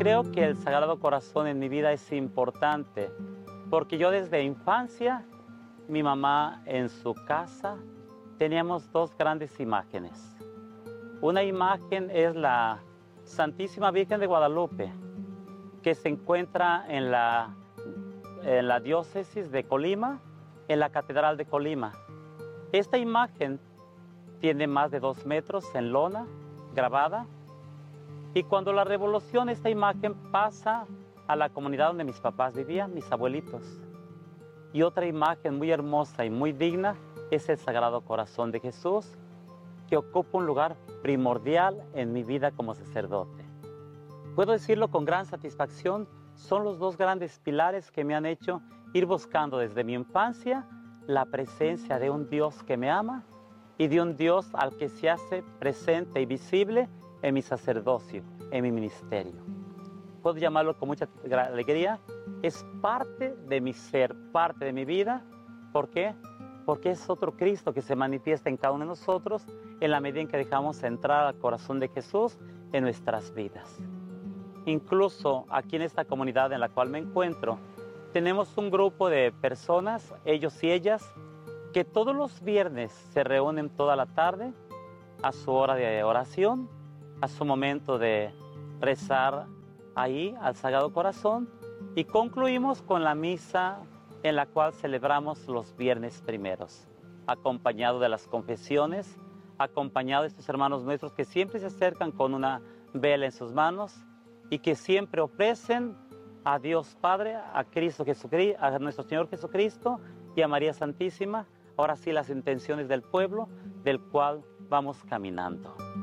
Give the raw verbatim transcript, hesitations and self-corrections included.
creo que el Sagrado Corazón en mi vida es importante, porque yo desde infancia, mi mamá en su casa, teníamos dos grandes imágenes. Una imagen es la Santísima Virgen de Guadalupe, que se encuentra en la, en la diócesis de Colima, en la Catedral de Colima. Esta imagen tiene más de dos metros en lona, grabada, y cuando la revolución, esta imagen pasa a la comunidad donde mis papás vivían, mis abuelitos. Y otra imagen muy hermosa y muy digna es el Sagrado Corazón de Jesús, que ocupa un lugar primordial en mi vida como sacerdote. Puedo decirlo con gran satisfacción, son los dos grandes pilares que me han hecho ir buscando desde mi infancia la presencia de un Dios que me ama y de un Dios al que se hace presente y visible en mi sacerdocio, en mi ministerio. Puedo llamarlo con mucha alegría, es parte de mi ser, parte de mi vida. ¿Por qué? Porque es otro Cristo que se manifiesta en cada uno de nosotros en la medida en que dejamos entrar al corazón de Jesús en nuestras vidas. Incluso aquí en esta comunidad en la cual me encuentro, tenemos un grupo de personas, ellos y ellas, que todos los viernes se reúnen toda la tarde a su hora de oración, a su momento de rezar ahí al Sagrado Corazón, y concluimos con la misa en la cual celebramos los viernes primeros, acompañado de las confesiones, acompañado de estos hermanos nuestros que siempre se acercan con una vela en sus manos y que siempre ofrecen a Dios Padre, a Cristo Jesucristo, a nuestro Señor Jesucristo y a María Santísima, ahora sí las intenciones del pueblo del cual vamos caminando.